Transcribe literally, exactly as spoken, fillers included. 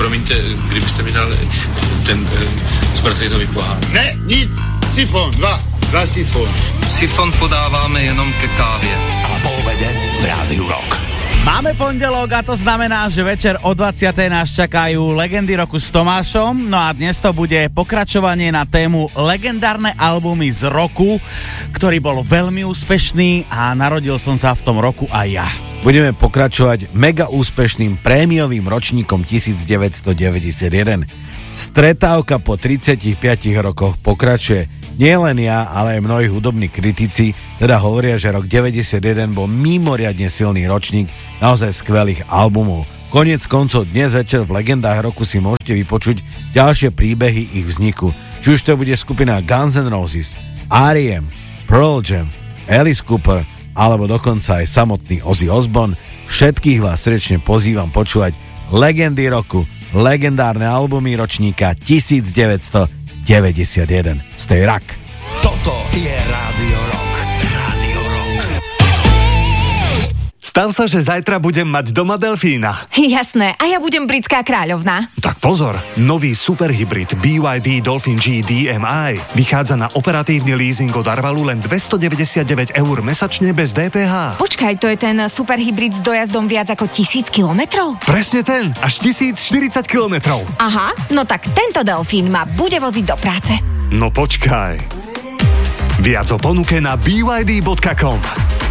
promiňte, kdybyste mi dal ten e, zmrzlinový pohár. Ne, nic, sifon, dva, dva sifon. Sifon podáváme jenom ke kávě. A po obede v Rádiu Rock. Máme pondelok a to znamená, že večer o dvadsiatej nás čakajú legendy roku s Tomášom. No a dnes to bude pokračovanie na tému legendárne albumy z roku, ktorý bol veľmi úspešný a narodil som sa v tom roku aj ja. Budeme pokračovať mega úspešným prémiovým ročníkom devätnásťstodeväťdesiatjeden. Stretávka po tridsiatich piatich rokoch pokračuje. Nie len ja, ale aj mnohí hudobní kritici teda hovoria, že rok deväťdesiatjeden bol mimoriadne silný ročník naozaj skvelých albumov. Koniec koncov dnes večer v legendách roku si môžete vypočuť ďalšie príbehy ich vzniku. Či už to bude skupina Guns N' Roses, R E M, Pearl Jam, Alice Cooper alebo dokonca aj samotný Ozzy Osbourne, všetkých vás srdečne pozývam počúvať legendy roku, legendárne albumy ročníka devätnásťstodeväťdesiatjeden. Stay rock. Toto je Rádio Rock. Rádio Rock. Stav sa, že zajtra budem mať doma delfína. Jasné, a ja budem britská kráľovná. Tak pozor, nový superhybrid bé ypsilon dé Dolphin G dé em í vychádza na operatívny leasing od Arvalu len dvestodeväťdesiatdeväť eur mesačne bez dé pé há. Počkaj, to je ten superhybrid s dojazdom viac ako tisíc kilometrov? Presne ten, až tisíc štyridsať kilometrov. Aha, no tak tento delfín ma bude voziť do práce. No počkaj. Viac o ponuke na b y d bodka com.